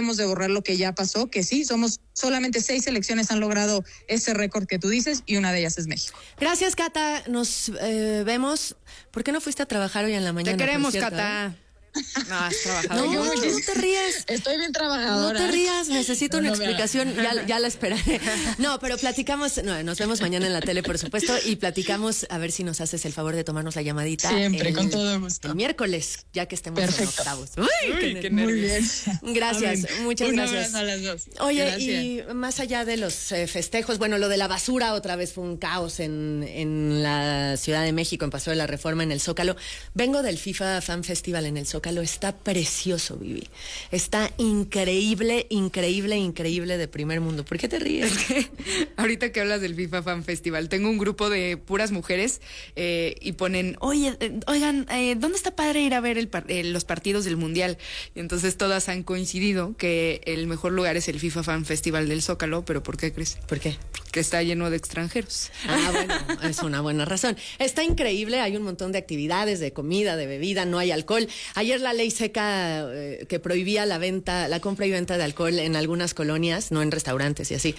debemos de borrar lo que ya pasó, que sí, solamente 6 selecciones han logrado ese récord que tú dices y una de ellas es México. Gracias, Cata. Nos vemos. ¿Por qué no fuiste a trabajar hoy en la mañana? Te queremos, Cata. No, has trabajado. No te rías. Estoy bien trabajadora. No te rías, necesito una explicación. Ya la esperaré. No, pero platicamos. No, nos vemos mañana en la tele, por supuesto, y platicamos a ver si nos haces el favor de tomarnos la llamadita. Siempre, con todo gusto. El miércoles, ya que estemos en octavos. Uy, qué muy bien. Gracias, muchas gracias. A las dos. Oye, gracias. Y más allá de los festejos, bueno, lo de la basura otra vez fue un caos en la Ciudad de México, en Paseo de la Reforma, en el Zócalo. Vengo del FIFA Fan Festival en el Zócalo. Está precioso, Vivi. Está increíble de primer mundo. ¿Por qué te ríes? Es que ahorita que hablas del FIFA Fan Festival, tengo un grupo de puras mujeres y ponen, oigan, ¿dónde está padre ir a ver los partidos del Mundial? Y entonces todas han coincidido que el mejor lugar es el FIFA Fan Festival del Zócalo, pero ¿por qué crees? ¿Por qué? Porque está lleno de extranjeros. Bueno, es una buena razón. Está increíble, hay un montón de actividades, de comida, de bebida, no hay alcohol. Ayer la ley seca que prohibía la compra y venta de alcohol en algunas colonias, no en restaurantes y así.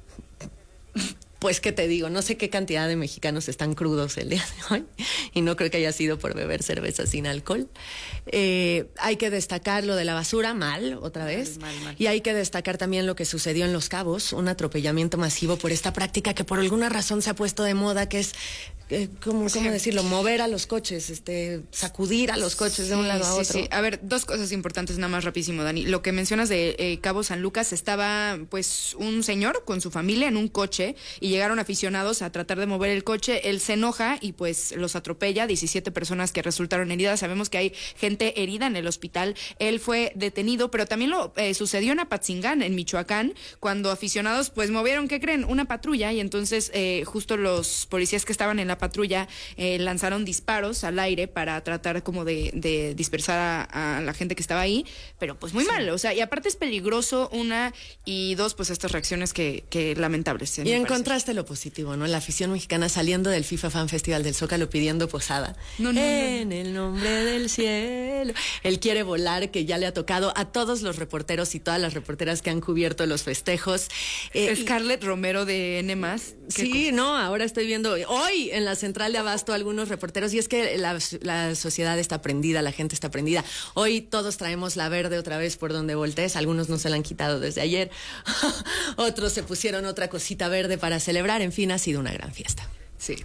Pues, ¿qué te digo? No sé qué cantidad de mexicanos están crudos el día de hoy y no creo que haya sido por beber cerveza sin alcohol. Hay que destacar lo de la basura, otra vez. Mal. Y hay que destacar también lo que sucedió en Los Cabos, un atropellamiento masivo por esta práctica que por alguna razón se ha puesto de moda, que es ¿cómo decirlo? Mover a los coches, sacudir a los coches de un lado a otro. Sí. A ver, 2 cosas importantes, nada más rapidísimo, Dani. Lo que mencionas de Cabo San Lucas, estaba pues un señor con su familia en un coche y llegaron aficionados a tratar de mover el coche. Él se enoja y pues los atropella, 17 personas que resultaron heridas. Sabemos que hay gente herida en el hospital. Él fue detenido, pero también lo sucedió en Apatzingán, en Michoacán, cuando aficionados pues movieron, ¿qué creen? Una patrulla, y entonces justo los policías que estaban en la patrulla lanzaron disparos al aire para tratar como de dispersar a la gente que estaba ahí, pero pues muy mal, o sea, y aparte es peligroso, 1, y 2, pues estas reacciones que lamentables. Y encontraste lo positivo, ¿no? La afición mexicana saliendo del FIFA Fan Festival del Zócalo pidiendo posada. En el nombre del cielo. Él quiere volar, que ya le ha tocado a todos los reporteros y todas las reporteras que han cubierto los festejos. Scarlett Romero de N+. Sí, no, ahora estoy viendo hoy en la central de Abasto algunos reporteros, y es que la sociedad está prendida, la gente está prendida. Hoy todos traemos la verde otra vez por donde voltees, algunos no se la han quitado desde ayer, otros se pusieron otra cosita verde para celebrar, en fin, ha sido una gran fiesta. Sí.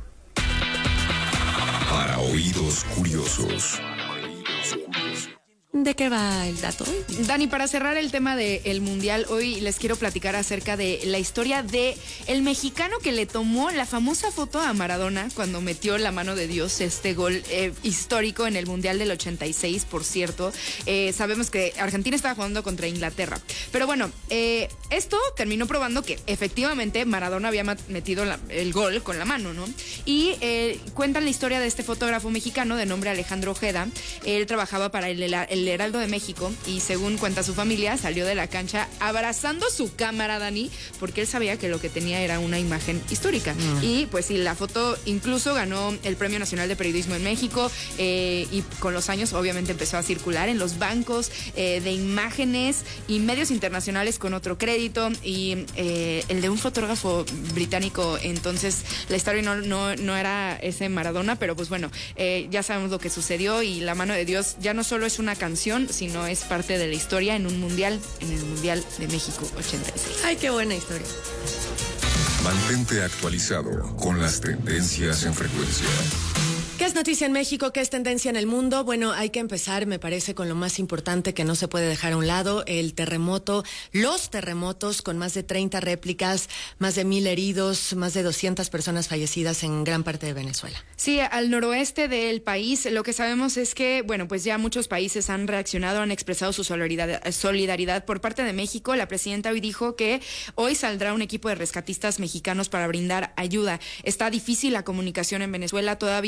Para oídos curiosos. ¿De qué va el dato? Dani, para cerrar el tema del Mundial, hoy les quiero platicar acerca de la historia de el mexicano que le tomó la famosa foto a Maradona cuando metió la mano de Dios, este gol histórico en el Mundial del 86, por cierto. Sabemos que Argentina estaba jugando contra Inglaterra. Pero bueno, esto terminó probando que efectivamente Maradona había metido el gol con la mano, ¿no? Y cuentan la historia de este fotógrafo mexicano de nombre Alejandro Ojeda. Él trabajaba para el Heraldo de México y, según cuenta su familia, salió de la cancha abrazando su cámara, Dani, porque él sabía que lo que tenía era una imagen histórica. Y pues sí, la foto incluso ganó el Premio Nacional de Periodismo en México, y con los años obviamente empezó a circular en los bancos de imágenes y medios internacionales con otro crédito, y el de un fotógrafo británico. Entonces la historia no era ese Maradona, pero pues bueno, ya sabemos lo que sucedió, y la mano de Dios ya no solo es una canción, sino es parte de la historia en un mundial, en el Mundial de México 86. Ay, qué buena historia. Mantente actualizado con las tendencias en frecuencia. ¿Qué es noticia en México? ¿Qué es tendencia en el mundo? Bueno, hay que empezar, me parece, con lo más importante que no se puede dejar a un lado, los terremotos con más de 30 réplicas, más de 1,000 heridos, más de 200 personas fallecidas en gran parte de Venezuela. Sí, al noroeste del país, lo que sabemos es que, bueno, pues ya muchos países han reaccionado, han expresado su solidaridad por parte de México. La presidenta hoy dijo que hoy saldrá un equipo de rescatistas mexicanos para brindar ayuda. Está difícil la comunicación en Venezuela, todavía sabemos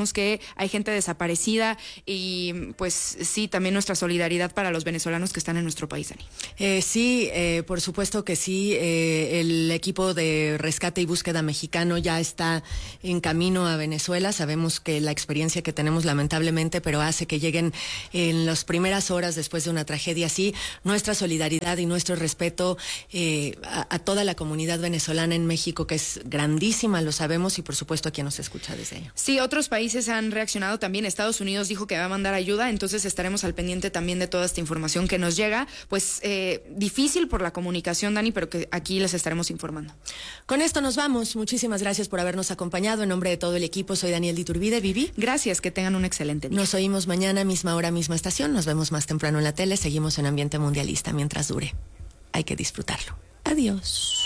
sabemos que hay gente desaparecida y pues sí, también nuestra solidaridad para los venezolanos que están en nuestro país, Dani. Sí, por supuesto que sí. El equipo de rescate y búsqueda mexicano ya está en camino a Venezuela. Sabemos que la experiencia que tenemos lamentablemente, pero hace que lleguen en las primeras horas después de una tragedia así, nuestra solidaridad y nuestro respeto a toda la comunidad venezolana en México, que es grandísima, lo sabemos, y por supuesto a quien nos escucha desde allá. Sí, otros países han reaccionado también. Estados Unidos dijo que va a mandar ayuda, entonces estaremos al pendiente también de toda esta información que nos llega. Pues difícil por la comunicación, Dani, pero que aquí les estaremos informando. Con esto nos vamos. Muchísimas gracias por habernos acompañado. En nombre de todo el equipo, soy Daniel Diturbide. Vivi. Gracias, que tengan un excelente día. Nos oímos mañana, misma hora, misma estación. Nos vemos más temprano en la tele. Seguimos en ambiente mundialista mientras dure. Hay que disfrutarlo. Adiós.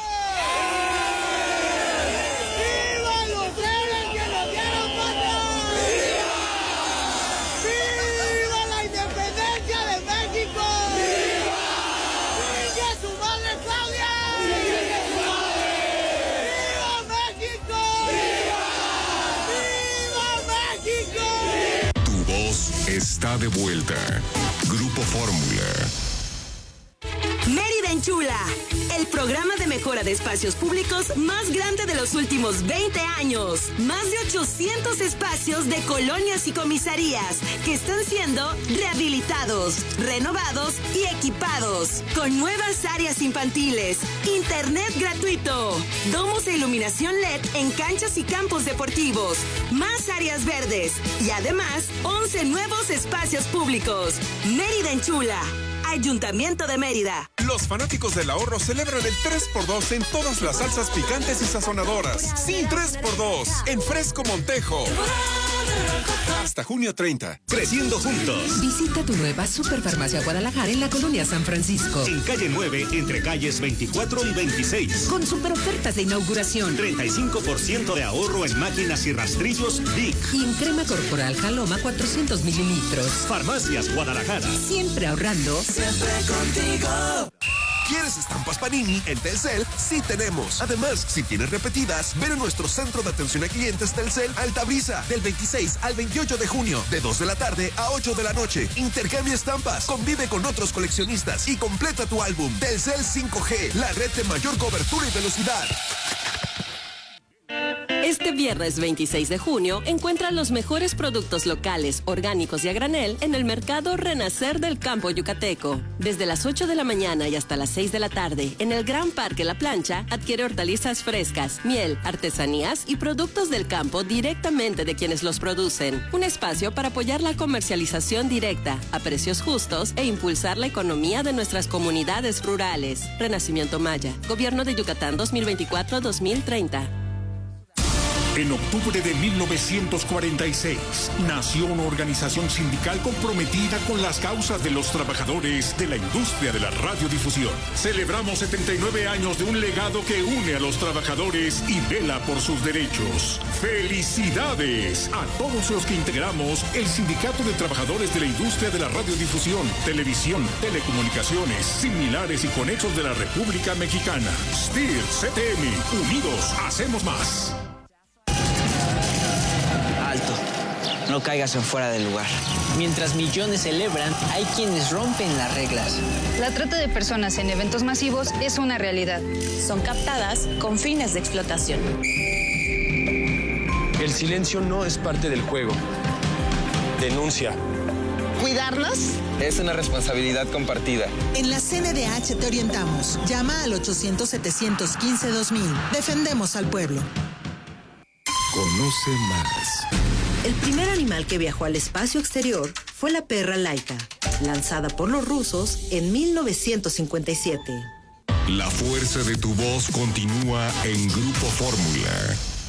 Está de vuelta. Grupo Fórmula. Mérida Enchula, el programa de mejora de espacios públicos más grande de los últimos 20 años. Más de 800 espacios de colonias y comisarías que están siendo rehabilitados, renovados y equipados. Con nuevas áreas infantiles, internet gratuito, domos de iluminación LED en canchas y campos deportivos, más áreas verdes y además 11 nuevos espacios públicos. Mérida Enchula. Ayuntamiento de Mérida. Los fanáticos del ahorro celebran el 3x2 en todas las salsas picantes y sazonadoras. Sí, 3x2 en Fresco Montejo. Hasta junio 30. Creciendo juntos. Visita tu nueva Superfarmacia Guadalajara en la colonia San Francisco. En calle 9, entre calles 24 y 26. Con super ofertas de inauguración. 35% de ahorro en máquinas y rastrillos Vic. Y en crema corporal Jaloma 400 mililitros. Farmacias Guadalajara. Siempre ahorrando. Siempre contigo. ¿Quieres estampas Panini? En Telcel sí tenemos. Además, si tienes repetidas, ven a nuestro centro de atención a clientes Telcel Altabrisa del 26 al 28 de junio, de 2 de la tarde a 8 de la noche. Intercambia estampas, convive con otros coleccionistas y completa tu álbum. Telcel 5G, la red de mayor cobertura y velocidad. Este viernes 26 de junio encuentra los mejores productos locales, orgánicos y a granel en el mercado Renacer del Campo Yucateco. Desde las 8 de la mañana y hasta las 6 de la tarde, en el Gran Parque La Plancha, adquiere hortalizas frescas, miel, artesanías y productos del campo directamente de quienes los producen. Un espacio para apoyar la comercialización directa, a precios justos e impulsar la economía de nuestras comunidades rurales. Renacimiento Maya, Gobierno de Yucatán 2024-2030. En octubre de 1946, nació una organización sindical comprometida con las causas de los trabajadores de la industria de la radiodifusión. Celebramos 79 años de un legado que une a los trabajadores y vela por sus derechos. ¡Felicidades a todos los que integramos el Sindicato de Trabajadores de la Industria de la Radiodifusión, Televisión, Telecomunicaciones, similares y conexos de la República Mexicana! STIR, CTM, unidos, hacemos más. Alto, no caigas en fuera del lugar. Mientras millones celebran, hay quienes rompen las reglas. La trata de personas en eventos masivos es una realidad. Son captadas con fines de explotación. El silencio no es parte del juego. Denuncia. ¿Cuidarnos? Es una responsabilidad compartida. En la CNDH te orientamos. Llama al 800-715-2000. Defendemos al pueblo. Conoce más. El primer animal que viajó al espacio exterior fue la perra Laika, lanzada por los rusos en 1957. La fuerza de tu voz continúa en Grupo Fórmula.